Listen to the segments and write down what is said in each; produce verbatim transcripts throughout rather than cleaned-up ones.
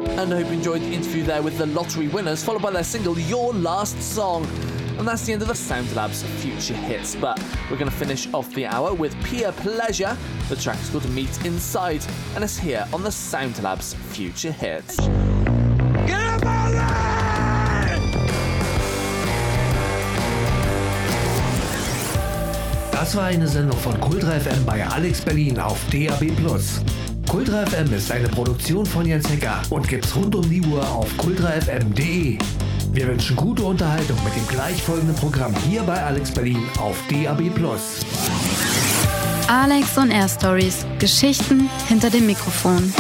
And I hope you enjoyed the interview there with the lottery winners, followed by their single, Your Last Song. And that's the end of the SoundLab's Future Hits. But we're going to finish off the hour with Pure Pleasure. The track is called Meet Inside, and it's here on the SoundLab's Future Hits. Get up on that! Das war eine Sendung von Kultra F M bei Alex Berlin auf D A B plus. Kultra F M ist eine Produktion von Jens Hecker und gibt's rund um die Uhr auf kultra f m punkt d e. Wir wünschen gute Unterhaltung mit dem gleich folgenden Programm hier bei Alex Berlin auf D A B plus. Alex on Air Stories. Geschichten hinter dem Mikrofon.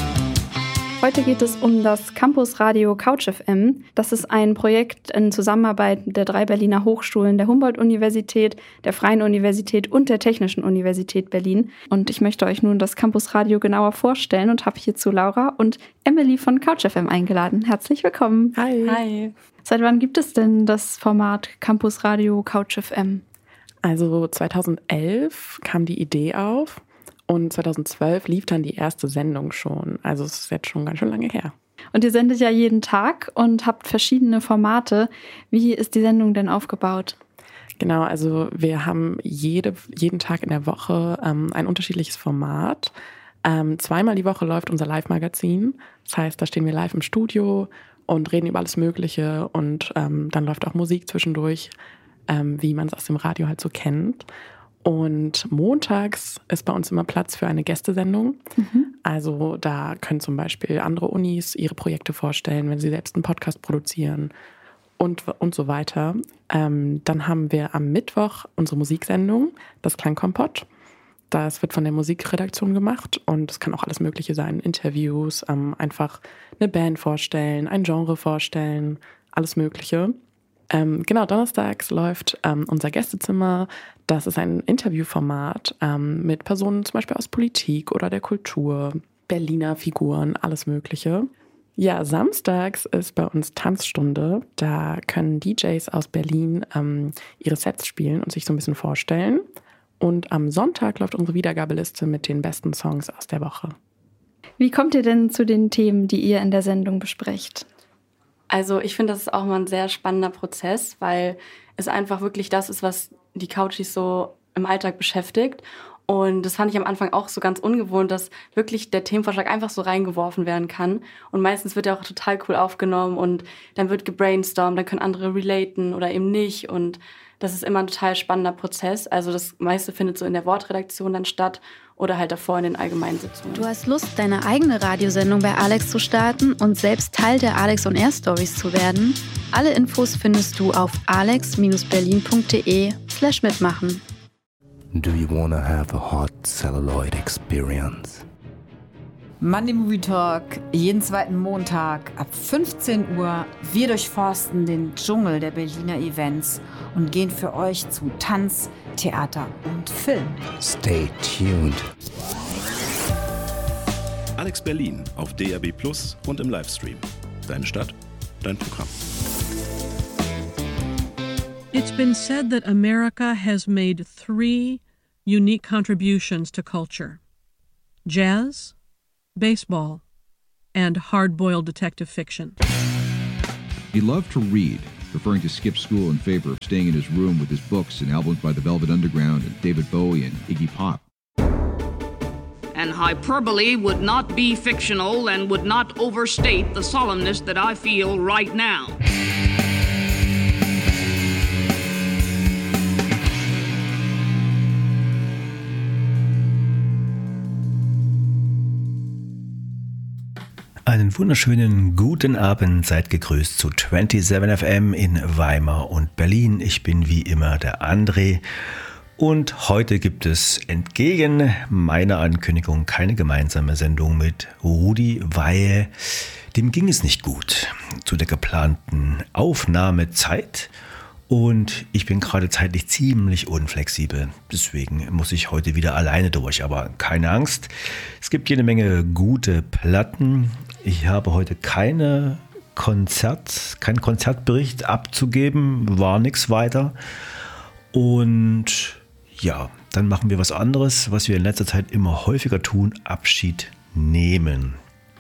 Heute geht es um das Campusradio Couch F M. Das ist ein Projekt in Zusammenarbeit der drei Berliner Hochschulen, der Humboldt-Universität, der Freien Universität und der Technischen Universität Berlin. Und ich möchte euch nun das Campusradio genauer vorstellen und habe hierzu Laura und Emily von Couch F M eingeladen. Herzlich willkommen. Hi. Hi. Seit wann gibt es denn das Format Campusradio Couch F M? Also zweitausendelf kam die Idee auf. Und zweitausendzwölf lief dann die erste Sendung schon. Also es ist jetzt schon ganz schön lange her. Und ihr sendet ja jeden Tag und habt verschiedene Formate. Wie ist die Sendung denn aufgebaut? Genau, also wir haben jede, jeden Tag in der Woche ähm, ein unterschiedliches Format. Ähm, zweimal die Woche läuft unser Live-Magazin. Das heißt, da stehen wir live im Studio und reden über alles Mögliche. Und ähm, dann läuft auch Musik zwischendurch, ähm, wie man es aus dem Radio halt so kennt. Und montags ist bei uns immer Platz für eine Gästesendung. Mhm. Also da können zum Beispiel andere Unis ihre Projekte vorstellen, wenn sie selbst einen Podcast produzieren und, und so weiter. Ähm, dann haben wir am Mittwoch unsere Musiksendung, das Klangkompott. Das wird von der Musikredaktion gemacht und es kann auch alles Mögliche sein. Interviews, ähm, einfach eine Band vorstellen, ein Genre vorstellen, alles Mögliche. Ähm, genau, donnerstags läuft ähm, unser Gästezimmer. Das ist ein Interviewformat ähm, mit Personen zum Beispiel aus Politik oder der Kultur, Berliner Figuren, alles Mögliche. Ja, samstags ist bei uns Tanzstunde. Da können D Js aus Berlin ähm, ihre Sets spielen und sich so ein bisschen vorstellen. Und am Sonntag läuft unsere Wiedergabeliste mit den besten Songs aus der Woche. Wie kommt ihr denn zu den Themen, die ihr in der Sendung besprecht? Also ich finde, das ist auch mal ein sehr spannender Prozess, weil es einfach wirklich das ist, was die Couchies so im Alltag beschäftigt. Und das fand ich am Anfang auch so ganz ungewohnt, dass wirklich der Themenvorschlag einfach so reingeworfen werden kann. Und meistens wird er auch total cool aufgenommen und dann wird gebrainstormt, dann können andere relaten oder eben nicht. Und das ist immer ein total spannender Prozess. Also das meiste findet so in der Wortredaktion dann statt oder halt davor in den Allgemeinsitzungen. Du hast Lust, deine eigene Radiosendung bei Alex zu starten und selbst Teil der Alex on Air Stories zu werden? Alle Infos findest du auf alex berlin punkt de slash mitmachen. Do you wanna have a hot celluloid experience? Monday Movie Talk, jeden zweiten Montag ab fünfzehn Uhr. Wir durchforsten den Dschungel der Berliner Events und gehen für euch zu Tanz, Theater und Film. Stay tuned. Alex Berlin auf D A B plus und im Livestream. Deine Stadt, dein Programm. It's been said that America has made three unique contributions to culture: jazz, baseball, and hard-boiled detective fiction. He loved to read, preferring to skip school in favor of staying in his room with his books and albums by the Velvet Underground and David Bowie and Iggy Pop. And hyperbole would not be fictional and would not overstate the solemnness that I feel right now. Einen wunderschönen guten Abend, seid gegrüßt zu siebenundzwanzig F M in Weimar und Berlin. Ich bin wie immer der André und heute gibt es entgegen meiner Ankündigung keine gemeinsame Sendung mit Rudi, weil dem ging es nicht gut zu der geplanten Aufnahmezeit. Und ich bin gerade zeitlich ziemlich unflexibel. Deswegen muss ich heute wieder alleine durch. Aber keine Angst, es gibt jede Menge gute Platten. Ich habe heute keine Konzert, keinen Konzertbericht abzugeben. War nichts weiter. Und ja, dann machen wir was anderes, was wir in letzter Zeit immer häufiger tun. Abschied nehmen.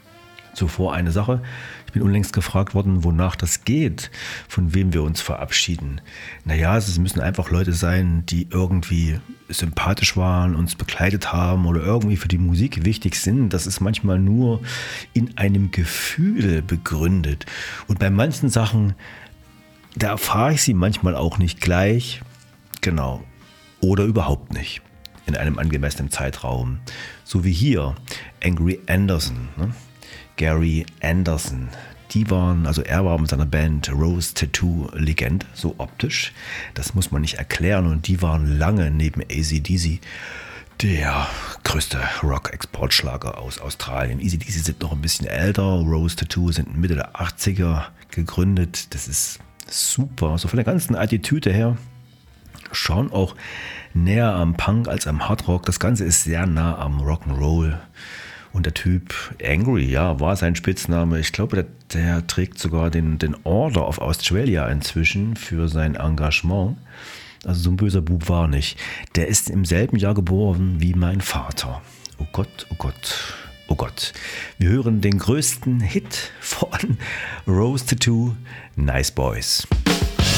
Zuvor eine Sache. Ich bin unlängst gefragt worden, wonach das geht, von wem wir uns verabschieden. Naja, es müssen einfach Leute sein, die irgendwie sympathisch waren, uns begleitet haben oder irgendwie für die Musik wichtig sind. Das ist manchmal nur in einem Gefühl begründet. Und bei manchen Sachen, da erfahre ich sie manchmal auch nicht gleich. Genau. Oder überhaupt nicht. In einem angemessenen Zeitraum. So wie hier. Angry Anderson, ne? Gary Anderson, die waren, also er war mit seiner Band Rose Tattoo Legend, so optisch, das muss man nicht erklären, und die waren lange neben A C D C der größte Rock-Exportschlager aus Australien. A C D C sind noch ein bisschen älter, Rose Tattoo sind Mitte der achtziger gegründet, das ist super, so von der ganzen Attitüde her, schon auch näher am Punk als am Hardrock, das Ganze ist sehr nah am Rock'n'Roll. Und der Typ Angry, ja, war sein Spitzname. Ich glaube, der, der trägt sogar den, den Order of Australia inzwischen für sein Engagement. Also so ein böser Bub war nicht. Der ist im selben Jahr geboren wie mein Vater. Oh Gott, oh Gott, oh Gott. Wir hören den größten Hit von Rose Tattoo, Nice Boys.